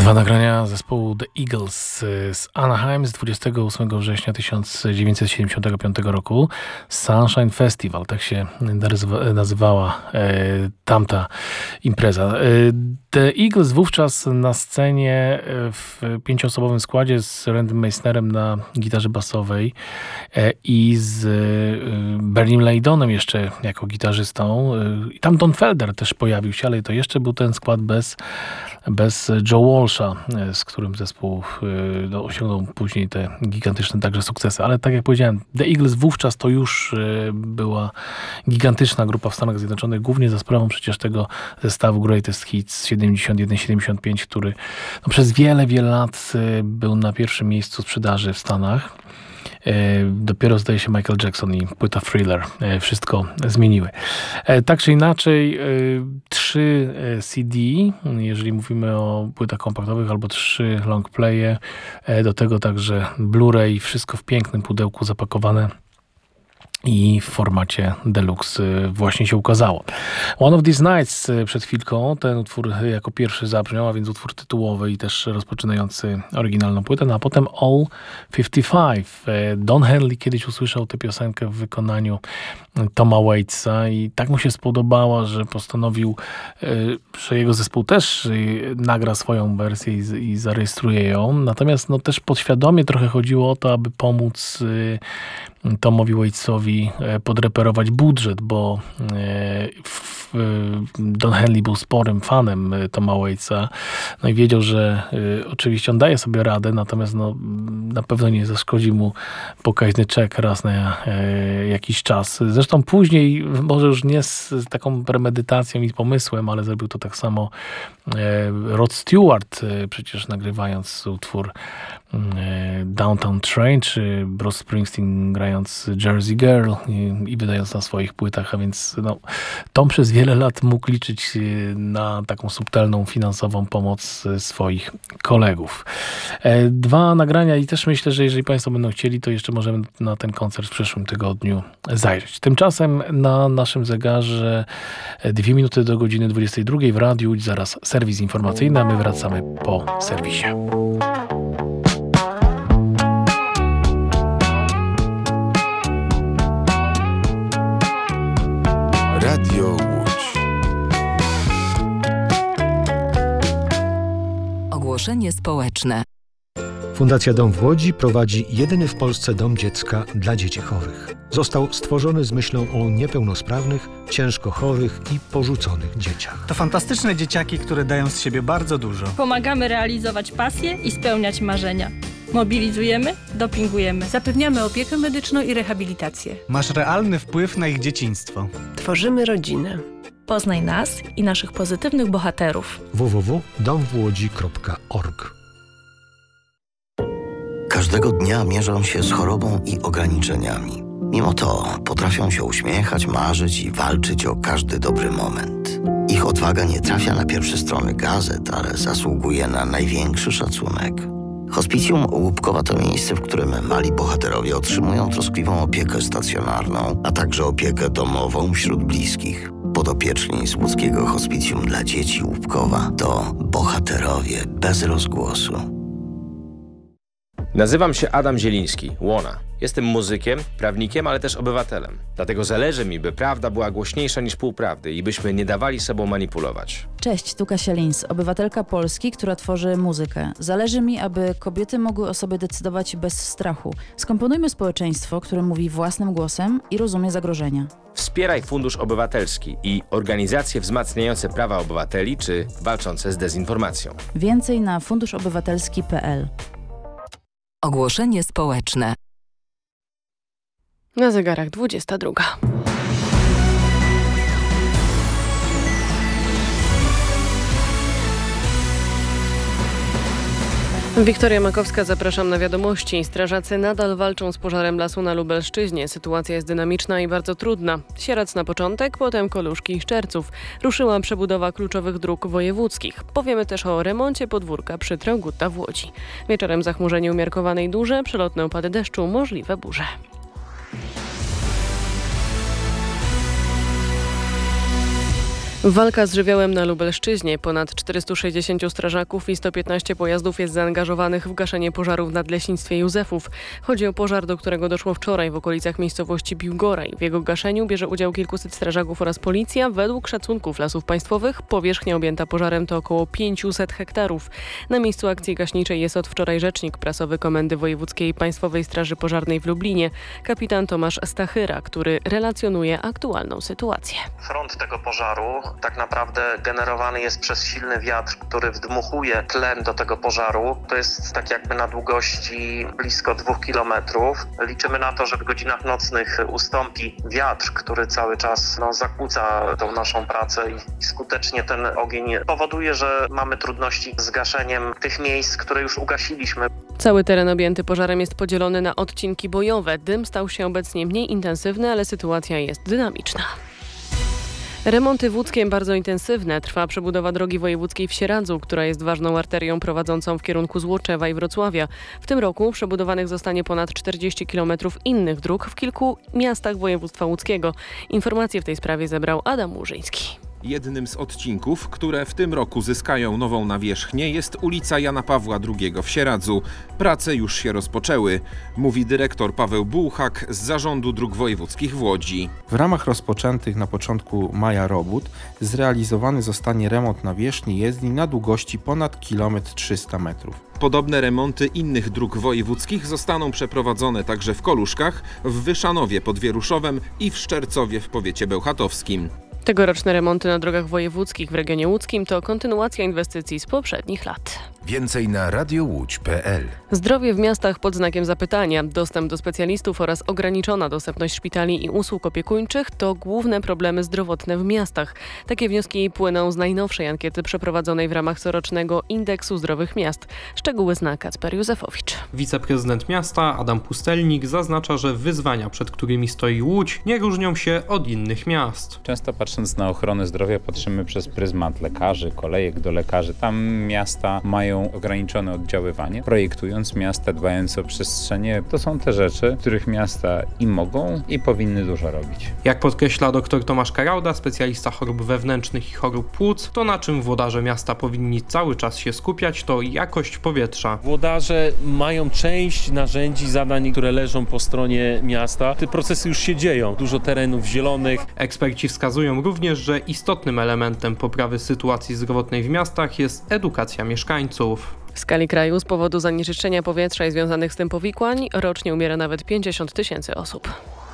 Dwa nagrania zespołu The Eagles z Anaheim z 28 września 1975 roku. Sunshine Festival, tak się nazywała tamta impreza. The Eagles wówczas na scenie w 5-osobowym składzie z Randym Meissnerem na gitarze basowej i z Bernie Laidonem jeszcze jako gitarzystą. I tam Don Felder też pojawił się, ale to jeszcze był ten skład bez Joe Walsha, z którym zespół osiągnął później te gigantyczne także sukcesy. Ale tak jak powiedziałem, The Eagles wówczas to już była gigantyczna grupa w Stanach Zjednoczonych, głównie za sprawą przecież tego zestawu Greatest Hits 71-75, który przez wiele, wiele lat był na pierwszym miejscu sprzedaży w Stanach. Dopiero zdaje się Michael Jackson i płyta Thriller wszystko zmieniły. Tak czy inaczej 3 CD, jeżeli mówimy o płytach kompaktowych, albo 3 longplaye, do tego także Blu-ray, wszystko w pięknym pudełku zapakowane i w formacie deluxe właśnie się ukazało. One of These Nights przed chwilką, ten utwór jako pierwszy zabrzmiał, a więc utwór tytułowy i też rozpoczynający oryginalną płytę, no a potem All 55. Don Henley kiedyś usłyszał tę piosenkę w wykonaniu Toma Waitsa i tak mu się spodobała, że postanowił, że jego zespół też nagra swoją wersję i zarejestruje ją. Natomiast też podświadomie trochę chodziło o to, aby pomóc Tomowi Waitsowi podreperować budżet, bo Don Henley był sporym fanem Toma Waitsa, no i wiedział, że oczywiście on daje sobie radę, natomiast na pewno nie zaszkodzi mu pokaźny czek raz na jakiś czas. Zresztą później, może już nie z taką premedytacją i pomysłem, ale zrobił to tak samo Rod Stewart, przecież nagrywając utwór Downtown Train, czy Bruce Springsteen grając Jersey Girl i wydając na swoich płytach, a więc Tom przez wiele lat mógł liczyć na taką subtelną finansową pomoc swoich kolegów. 2 nagrania i też myślę, że jeżeli Państwo będą chcieli, to jeszcze możemy na ten koncert w przyszłym tygodniu zajrzeć. Tymczasem na naszym zegarze 2 minuty do godziny 22 w radiu, zaraz serwis informacyjny, a my wracamy po serwisie. Radio Łódź. Ogłoszenie społeczne. Fundacja Dom w Łodzi prowadzi jedyny w Polsce dom dziecka dla dzieci chorych. Został stworzony z myślą o niepełnosprawnych, ciężko chorych i porzuconych dzieciach. To fantastyczne dzieciaki, które dają z siebie bardzo dużo. Pomagamy realizować pasje i spełniać marzenia. Mobilizujemy, dopingujemy. Zapewniamy opiekę medyczną i rehabilitację. Masz realny wpływ na ich dzieciństwo. Tworzymy rodzinę. Poznaj nas i naszych pozytywnych bohaterów. www.domwłodzi.org. Każdego dnia mierzą się z chorobą i ograniczeniami. Mimo to potrafią się uśmiechać, marzyć i walczyć o każdy dobry moment. Ich odwaga nie trafia na pierwsze strony gazet, ale zasługuje na największy szacunek. Hospicjum Łupkowa to miejsce, w którym mali bohaterowie otrzymują troskliwą opiekę stacjonarną, a także opiekę domową wśród bliskich. Podopieczni z łódzkiego Hospicjum dla dzieci Łupkowa to bohaterowie bez rozgłosu. Nazywam się Adam Zieliński, Łona. Jestem muzykiem, prawnikiem, ale też obywatelem. Dlatego zależy mi, by prawda była głośniejsza niż półprawdy i byśmy nie dawali sobą manipulować. Cześć, tu Kasia Lins, obywatelka Polski, która tworzy muzykę. Zależy mi, aby kobiety mogły o sobie decydować bez strachu. Skomponujmy społeczeństwo, które mówi własnym głosem i rozumie zagrożenia. Wspieraj Fundusz Obywatelski i organizacje wzmacniające prawa obywateli czy walczące z dezinformacją. Więcej na funduszobywatelski.pl. Ogłoszenie społeczne. Na zegarach 22. Wiktoria Makowska, zapraszam na wiadomości. Strażacy nadal walczą z pożarem lasu na Lubelszczyźnie. Sytuacja jest dynamiczna i bardzo trudna. Sieradz na początek, potem Koluszki i Szczerców. Ruszyła przebudowa kluczowych dróg wojewódzkich. Powiemy też o remoncie podwórka przy Traugutta w Łodzi. Wieczorem zachmurzenie umiarkowane i duże, przelotne opady deszczu, możliwe burze. Walka z żywiołem na Lubelszczyźnie. Ponad 460 strażaków i 115 pojazdów jest zaangażowanych w gaszenie pożaru w Nadleśnictwie Józefów. Chodzi o pożar, do którego doszło wczoraj w okolicach miejscowości Biłgoraj. W jego gaszeniu bierze udział kilkuset strażaków oraz policja. Według szacunków Lasów Państwowych powierzchnia objęta pożarem to około 500 hektarów. Na miejscu akcji gaśniczej jest od wczoraj rzecznik prasowy Komendy Wojewódzkiej Państwowej Straży Pożarnej w Lublinie, kapitan Tomasz Stachyra, który relacjonuje aktualną sytuację. Front tego pożaru tak naprawdę generowany jest przez silny wiatr, który wdmuchuje tlen do tego pożaru. To jest tak jakby na długości blisko 2 kilometrów. Liczymy na to, że w godzinach nocnych ustąpi wiatr, który cały czas zakłóca tą naszą pracę i skutecznie ten ogień powoduje, że mamy trudności z gaszeniem tych miejsc, które już ugasiliśmy. Cały teren objęty pożarem jest podzielony na odcinki bojowe. Dym stał się obecnie mniej intensywny, ale sytuacja jest dynamiczna. Remonty w Łódzkiem bardzo intensywne. Trwa przebudowa drogi wojewódzkiej w Sieradzu, która jest ważną arterią prowadzącą w kierunku Złoczewa i Wrocławia. W tym roku przebudowanych zostanie ponad 40 km innych dróg w kilku miastach województwa łódzkiego. Informacje w tej sprawie zebrał Adam Murzyński. Jednym z odcinków, które w tym roku zyskają nową nawierzchnię, jest ulica Jana Pawła II w Sieradzu. Prace już się rozpoczęły, mówi dyrektor Paweł Bułhak z Zarządu Dróg Wojewódzkich w Łodzi. W ramach rozpoczętych na początku maja robót zrealizowany zostanie remont nawierzchni jezdni na długości ponad 1,3 km. Podobne remonty innych dróg wojewódzkich zostaną przeprowadzone także w Koluszkach, w Wyszanowie pod Wieruszowem i w Szczercowie w powiecie bełchatowskim. Tegoroczne remonty na drogach wojewódzkich w regionie łódzkim to kontynuacja inwestycji z poprzednich lat. Więcej na radiołódź.pl. Zdrowie w miastach pod znakiem zapytania. Dostęp do specjalistów oraz ograniczona dostępność szpitali i usług opiekuńczych to główne problemy zdrowotne w miastach. Takie wnioski płyną z najnowszej ankiety przeprowadzonej w ramach corocznego Indeksu Zdrowych Miast. Szczegóły zna Kacper Józefowicz. Wiceprezydent miasta Adam Pustelnik zaznacza, że wyzwania, przed którymi stoi Łódź, nie różnią się od innych miast. Często patrząc na ochronę zdrowia patrzymy przez pryzmat lekarzy, kolejek do lekarzy. Tam miasta mają ograniczone oddziaływanie. Projektując miasta, dbając o przestrzenie, to są te rzeczy, których miasta i mogą, i powinny dużo robić. Jak podkreśla dr Tomasz Karauda, specjalista chorób wewnętrznych i chorób płuc, to na czym włodarze miasta powinni cały czas się skupiać, to jakość powietrza. Włodarze mają część narzędzi, zadań, które leżą po stronie miasta. Te procesy już się dzieją. Dużo terenów zielonych. Eksperci wskazują również, że istotnym elementem poprawy sytuacji zdrowotnej w miastach jest edukacja mieszkańców. W skali kraju z powodu zanieczyszczenia powietrza i związanych z tym powikłań rocznie umiera nawet 50 000 osób.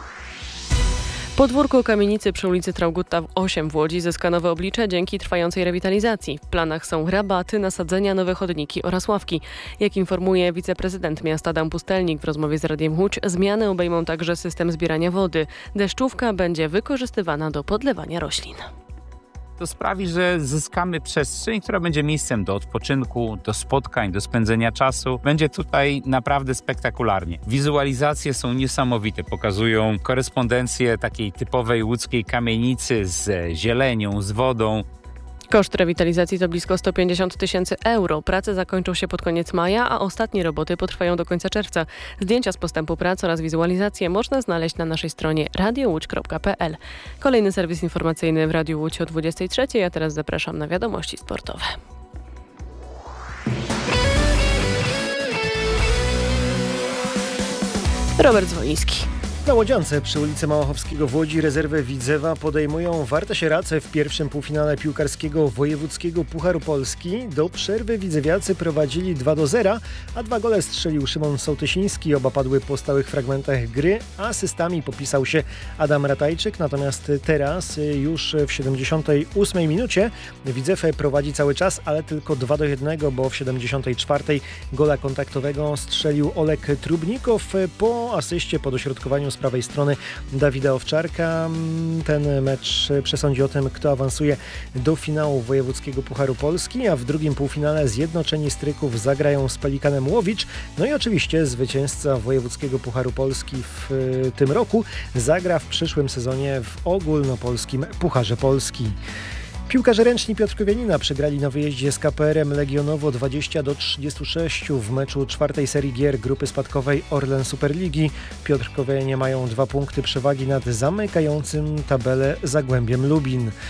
Podwórko kamienicy przy ulicy Traugutta 8 w Łodzi zyska nowe oblicze dzięki trwającej rewitalizacji. W planach są rabaty, nasadzenia, nowe chodniki oraz ławki. Jak informuje wiceprezydent miasta Adam Pustelnik w rozmowie z Radiem Łódź, zmiany obejmą także system zbierania wody. Deszczówka będzie wykorzystywana do podlewania roślin. To sprawi, że zyskamy przestrzeń, która będzie miejscem do odpoczynku, do spotkań, do spędzenia czasu. Będzie tutaj naprawdę spektakularnie. Wizualizacje są niesamowite, pokazują korespondencję takiej typowej łódzkiej kamienicy z zielenią, z wodą. Koszt rewitalizacji to blisko 150 000 euro. Prace zakończą się pod koniec maja, a ostatnie roboty potrwają do końca czerwca. Zdjęcia z postępu prac oraz wizualizacje można znaleźć na naszej stronie radiołódź.pl. Kolejny serwis informacyjny w Radiu Łódź o 23:00, a teraz zapraszam na wiadomości sportowe. Robert Zwoliński. Na Łodziance przy ulicy Małochowskiego w Łodzi rezerwy Widzewa podejmują Wartę Sieradze w pierwszym półfinale piłkarskiego wojewódzkiego Pucharu Polski. Do przerwy widzewiacy prowadzili 2-0, a 2 gole strzelił Szymon Sołtysiński. Oba padły po stałych fragmentach gry. Asystami popisał się Adam Ratajczyk, natomiast teraz już w 78 minucie Widzew prowadzi cały czas, ale tylko 2-1, bo w 74 gola kontaktowego strzelił Olek Trubnikow po asyście po dośrodkowaniu z prawej strony Dawida Owczarka. Ten mecz przesądzi o tym, kto awansuje do finału wojewódzkiego Pucharu Polski, a w drugim półfinale Zjednoczeni Stryków zagrają z Pelikanem Łowicz. No i oczywiście zwycięzca wojewódzkiego Pucharu Polski w tym roku zagra w przyszłym sezonie w ogólnopolskim Pucharze Polski. Piłkarze ręczni Piotrkowianina przegrali na wyjeździe z KPR-em Legionowo 20-36 w meczu czwartej serii gier grupy spadkowej Orlen Superligi. Piotrkowianie mają 2 punkty przewagi nad zamykającym tabelę Zagłębiem Lubin.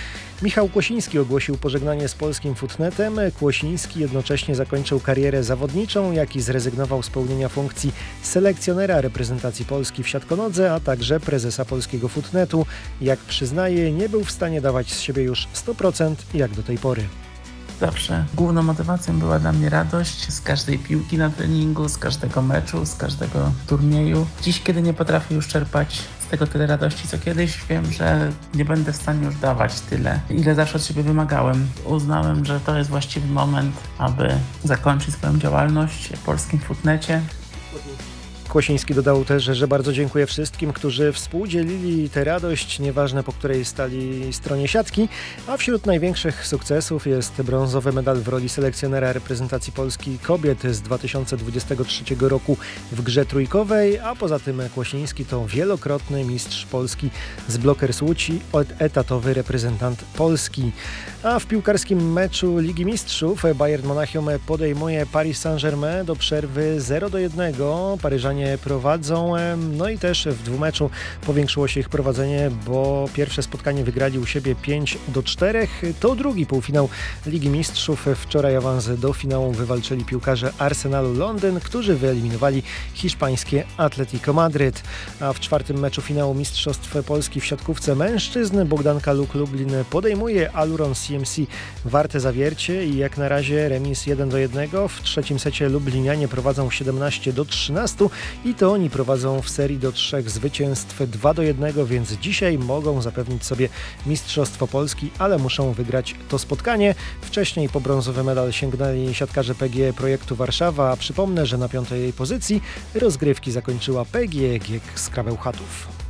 Michał Kłosiński ogłosił pożegnanie z polskim footnetem. Kłosiński jednocześnie zakończył karierę zawodniczą, jak i zrezygnował z pełnienia funkcji selekcjonera reprezentacji Polski w siatkonodze, a także prezesa polskiego footnetu. Jak przyznaje, nie był w stanie dawać z siebie już 100% jak do tej pory. Zawsze główną motywacją była dla mnie radość z każdej piłki na treningu, z każdego meczu, z każdego turnieju. Dziś, kiedy nie potrafię już czerpać z tego tyle radości co kiedyś, wiem, że nie będę w stanie już dawać tyle, ile zawsze od siebie wymagałem. Uznałem, że to jest właściwy moment, aby zakończyć swoją działalność w polskim footnecie. Kłosiński dodał też, że bardzo dziękuję wszystkim, którzy współdzielili tę radość, nieważne po której stali stronie siatki, a wśród największych sukcesów jest brązowy medal w roli selekcjonera reprezentacji Polski kobiet z 2023 roku w grze trójkowej, a poza tym Kłosiński to wielokrotny mistrz Polski z Blockers Łódź i etatowy reprezentant Polski. A w piłkarskim meczu Ligi Mistrzów Bayern Monachium podejmuje Paris Saint-Germain do przerwy 0-1. Paryżanie prowadzą, no i też w dwumeczu powiększyło się ich prowadzenie, bo pierwsze spotkanie wygrali u siebie 5-4. To drugi półfinał Ligi Mistrzów. Wczoraj awans do finału wywalczyli piłkarze Arsenalu Londyn, którzy wyeliminowali hiszpańskie Atletico Madryt. A w czwartym meczu finału Mistrzostw Polski w siatkówce mężczyzn Bogdanka Luk Lublin podejmuje Aluron CMC Warte Zawiercie i jak na razie remis 1-1. W trzecim secie Lublinianie prowadzą 17-13 i to oni prowadzą w serii do 3 zwycięstw 2-1, więc dzisiaj mogą zapewnić sobie Mistrzostwo Polski, ale muszą wygrać to spotkanie. Wcześniej po brązowy medal sięgnęli siatkarze PGE Projektu Warszawa, a przypomnę, że na 5. pozycji rozgrywki zakończyła PGE GiEK z Krabełchatów.